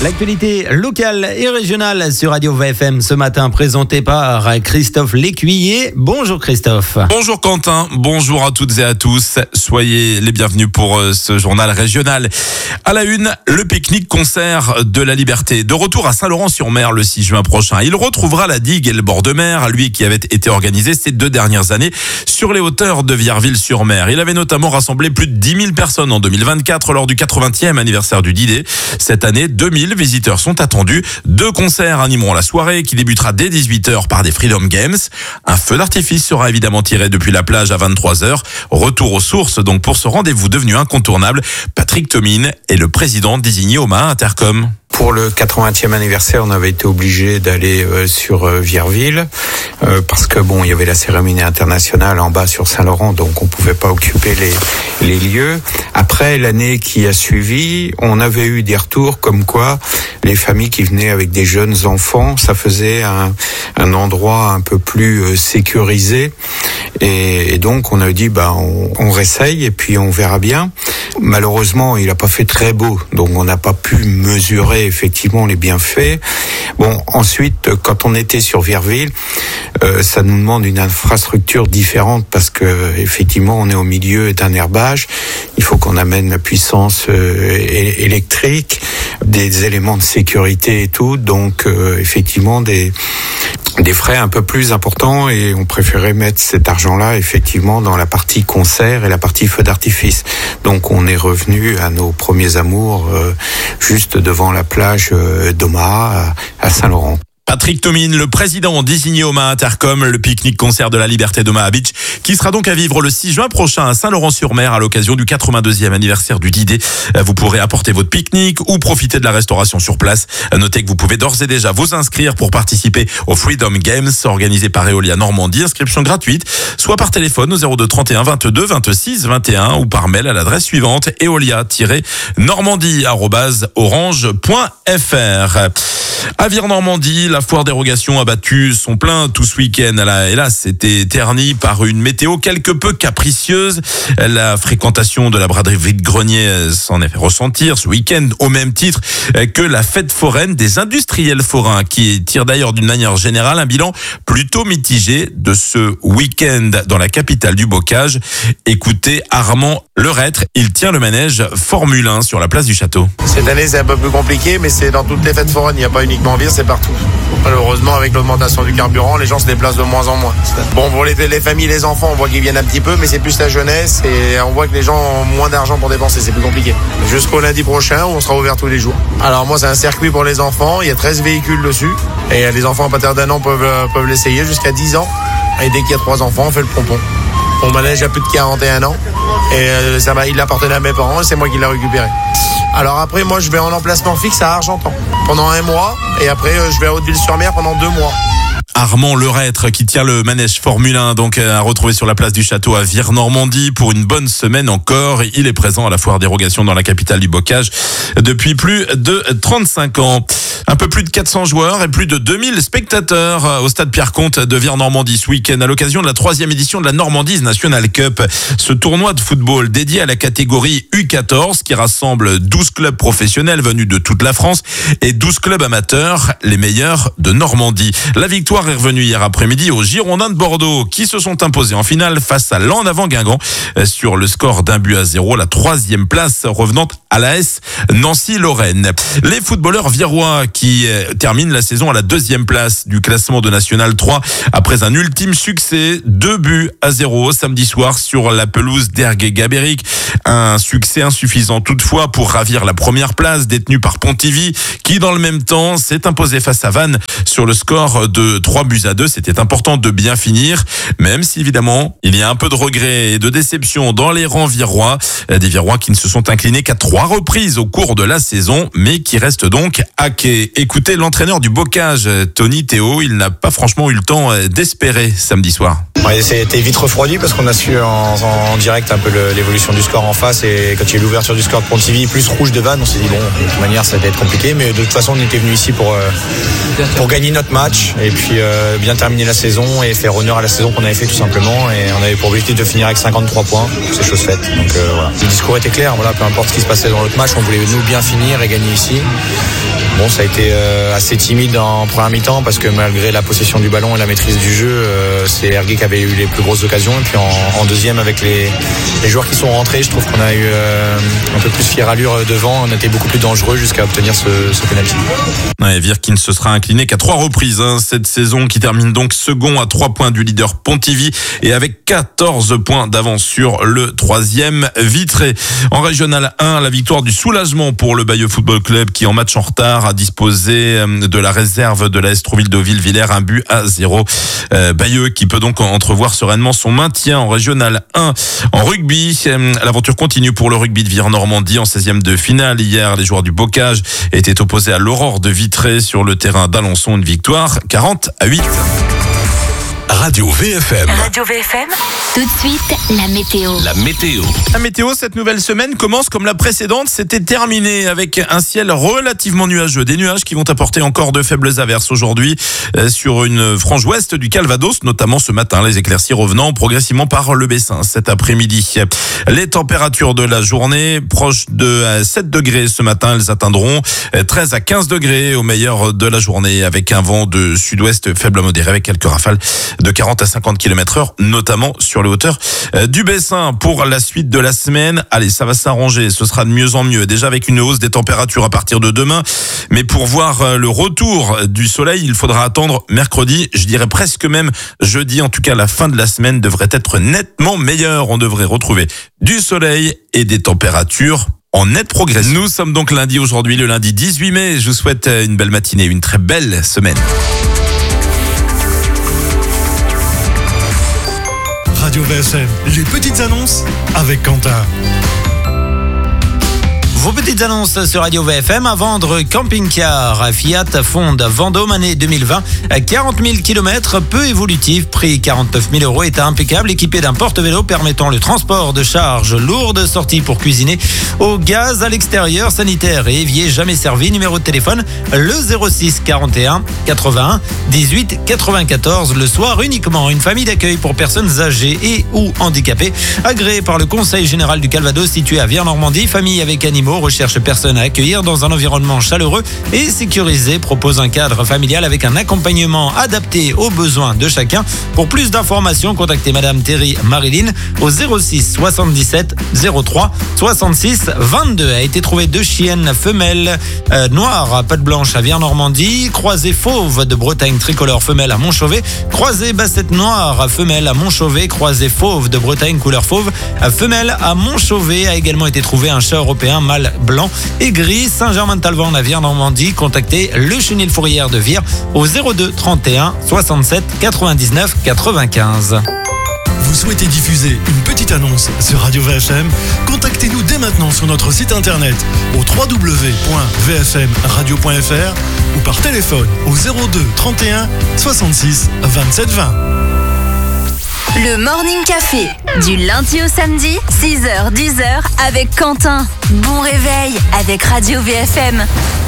L'actualité locale et régionale sur Radio VFM ce matin, présentée par Christophe Lécuyer. Bonjour Christophe. Bonjour Quentin, bonjour à toutes et à tous. Soyez les bienvenus pour ce journal régional. À la une, le pique-nique concert de la Liberté. De retour à Saint-Laurent-sur-Mer le 6 juin prochain. Il retrouvera la digue et le bord de mer, lui qui avait été organisé ces 2 dernières années sur les hauteurs de Vierville-sur-Mer. Il avait notamment rassemblé plus de 10 000 personnes en 2024 lors du 80e anniversaire du D-Day. Cette année, 2000 visiteurs sont attendus. 2 concerts animeront la soirée qui débutera dès 18h par des Freedom Games. Un feu d'artifice sera évidemment tiré depuis la plage à 23h. Retour aux sources donc pour ce rendez-vous devenu incontournable. Patrick Thomine est le président désigné au Mahin Intercom. Pour le 80e anniversaire, on avait été obligé d'aller sur Vierville parce que il y avait la cérémonie internationale en bas sur Saint-Laurent, donc on pouvait pas occuper les lieux. Après, l'année qui a suivi, on avait eu des retours comme quoi les familles qui venaient avec des jeunes enfants, ça faisait un endroit un peu plus sécurisé. Et donc on a dit on réessaye et puis on verra bien. Malheureusement, il a pas fait très beau, donc on n'a pas pu mesurer effectivement les bienfaits. Ensuite, quand on était sur Vierville, ça nous demande une infrastructure différente parce que effectivement, on est au milieu d'un herbage. Il faut qu'on amène la puissance électrique, des éléments de sécurité et tout. Donc, effectivement, des frais un peu plus importants et on préférait mettre cet argent-là effectivement dans la partie concert et la partie feu d'artifice. Donc on est revenu à nos premiers amours juste devant la plage d'Omaha à Saint-Laurent. Patrick Thomine, le président désigné au Mahin Intercom, le pique-nique concert de la Liberté d'Omaha Beach, qui sera donc à vivre le 6 juin prochain à Saint-Laurent-sur-Mer à l'occasion du 82e anniversaire du D-Day. Vous pourrez apporter votre pique-nique ou profiter de la restauration sur place. Notez que vous pouvez d'ores et déjà vous inscrire pour participer au Freedom Games organisé par Eolia Normandie. Inscription gratuite, soit par téléphone au 02 31 22 26 21 ou par mail à l'adresse suivante eolia-normandie@orange.fr. À Vire-Normandie, la foire dérogation a battu son plein tout ce week-end. Elle a, hélas, été ternie par une météo quelque peu capricieuse. La fréquentation de la braderie vide-grenier s'en est fait ressentir ce week-end au même titre que la fête foraine des industriels forains qui tire d'ailleurs d'une manière générale un bilan plutôt mitigé de ce week-end dans la capitale du bocage. Écoutez Armand Lerêtre, il tient le manège Formule 1 sur la place du Château. Cette année c'est un peu plus compliqué mais c'est dans toutes les fêtes foraines, il n'y a pas uniquement Vire, c'est partout. Malheureusement avec l'augmentation du carburant, les gens se déplacent de moins en moins. Bon, pour les familles, les enfants, on voit qu'ils viennent un petit peu mais c'est plus la jeunesse et on voit que les gens ont moins d'argent pour dépenser, c'est plus compliqué. Jusqu'au lundi prochain où on sera ouvert tous les jours. Alors moi c'est un circuit pour les enfants, il y a 13 véhicules dessus et les enfants à partir d'1 an peuvent l'essayer jusqu'à 10 ans et dès qu'il y a 3 enfants on fait le pompon. Mon manège a plus de 41 ans et il appartenait à mes parents et c'est moi qui l'ai récupéré. Alors après, moi, je vais en emplacement fixe à Argentan pendant 1 mois et après, je vais à Hauteville-sur-Mer pendant 2 mois. Armand Lerêtre qui tient le manège Formule 1 donc à retrouver sur la place du Château à Vire-Normandie pour une bonne semaine encore. Il est présent à la foire dérogation dans la capitale du bocage depuis plus de 35 ans. Un peu plus de 400 joueurs et plus de 2000 spectateurs au stade Pierre-Comte de Vire-Normandie ce week-end à l'occasion de la 3e édition de la Normandie National Cup. Ce tournoi de football dédié à la catégorie U14 qui rassemble 12 clubs professionnels venus de toute la France et 12 clubs amateurs, les meilleurs de Normandie. La victoire est revenue hier après-midi aux Girondins de Bordeaux qui se sont imposés en finale face à l'En Avant Guingamp sur le score d'1-0, la 3e place revenant à l'AS Nancy-Lorraine. Les footballeurs virois qui terminent la saison à la 2e place du classement de National 3 après un ultime succès, 2-0 samedi soir sur la pelouse d'Ergué-Gabéric. Un succès insuffisant toutefois pour ravir la première place détenue par Pontivy qui dans le même temps s'est imposé face à Vannes sur le score de 3-2. C'était important de bien finir, même si évidemment il y a un peu de regret et de déception dans les rangs virois. Des Virois qui ne se sont inclinés qu'à 3 reprises au cours de la saison, mais qui restent donc à quai. Écoutez l'entraîneur du bocage, Tony Théo, il n'a pas franchement eu le temps d'espérer samedi soir. Ouais, c'était vite refroidi parce qu'on a su en direct un peu l'évolution du score en face et quand il y a eu l'ouverture du score de Pontivy plus rouge de Vannes, on s'est dit bon, de toute manière ça va être compliqué, mais de toute façon on était venu ici pour gagner notre match et puis bien terminer la saison et faire honneur à la saison qu'on avait fait tout simplement, et on avait pour objectif de finir avec 53 points, c'est chose faite. Donc voilà, le discours était clair, voilà, peu importe ce qui se passait dans l'autre match, on voulait nous bien finir et gagner ici. Bon, ça a été assez timide en première mi-temps parce que malgré la possession du ballon et la maîtrise du jeu, c'est Ergué qui avait eu les plus grosses occasions. Et puis en deuxième, avec les joueurs qui sont rentrés, je trouve qu'on a eu un peu plus fière allure devant. On a été beaucoup plus dangereux jusqu'à obtenir ce penalty. Ouais, Vire qui ne se sera incliné qu'à 3 reprises cette saison, qui termine donc second à 3 points du leader Pontivy et avec 14 points d'avance sur le 3e Vitré. En Régional 1, la victoire du soulagement pour le Bayeux Football Club qui, en match en retard, a disposé de la réserve de l'AS Trouville-Deauville-Villers, 1-0. Bayeux qui peut donc entrevoir sereinement son maintien en Régional 1. En rugby, l'aventure continue pour le rugby de Vire-Normandie en 16e de finale. Hier, les joueurs du Bocage étaient opposés à l'Aurore de Vitré sur le terrain d'Alençon. Une victoire 40-8. Radio VFM. Radio VFM. Tout de suite, la météo. La météo, cette nouvelle semaine commence comme la précédente. C'était terminé avec un ciel relativement nuageux. Des nuages qui vont apporter encore de faibles averses aujourd'hui sur une frange ouest du Calvados, notamment ce matin. Les éclaircies revenant progressivement par le Bessin cet après-midi. Les températures de la journée, proches de 7 degrés ce matin, elles atteindront 13 à 15 degrés au meilleur de la journée, avec un vent de sud-ouest faible à modéré, avec quelques rafales de 40 à 50 km/h, notamment sur les hauteurs du Bessin. Pour la suite de la semaine, allez, ça va s'arranger, ce sera de mieux en mieux, déjà avec une hausse des températures à partir de demain, mais pour voir le retour du soleil, il faudra attendre mercredi, je dirais presque même jeudi. En tout cas, la fin de la semaine devrait être nettement meilleure. On devrait retrouver du soleil et des températures en nette progression. Nous sommes donc lundi aujourd'hui, le lundi 18 mai. Je vous souhaite une belle matinée, une très belle semaine. Radio VFM, les petites annonces avec Quentin. Vos petites annonces sur Radio VFM. À vendre camping-car Fiat Fonde Vendôme année 2020 à 40 000 km, peu évolutif, prix 49 000 €, état impeccable, équipé d'un porte-vélo permettant le transport de charges lourdes, sortie pour cuisiner au gaz à l'extérieur, sanitaire et évier jamais servi. Numéro de téléphone le 06 41 81 18 94. Le soir uniquement. Une famille d'accueil pour personnes âgées et ou handicapées, agréée par le Conseil général du Calvados, situé à Vire-Normandie. Famille avec animaux, recherche personne à accueillir dans un environnement chaleureux et sécurisé, propose un cadre familial avec un accompagnement adapté aux besoins de chacun. Pour plus d'informations, contactez Madame Thierry Marilyn au 06 77 03 66 22. A été trouvé 2 chiennes femelles noires à pattes blanches à Vire-Normandie, croisée fauve de Bretagne tricolore femelle à Montchauvet, croisée bassette noire femelle à Montchauvet, croisée fauve de Bretagne couleur fauve femelle à Montchauvet. A également été trouvé un chat européen mâle blanc et gris, Saint-Germain-de-Talvan à Vire-Normandie. Contactez le Chenil Fourrière de Vire au 02 31 67 99 95. Vous souhaitez diffuser une petite annonce sur Radio VFM? Contactez-nous dès maintenant sur notre site internet au www.vfmradio.fr ou par téléphone au 02 31 66 27 20. Le Morning Café, du lundi au samedi, 6h-10h avec Quentin. Bon réveil avec Radio VFM.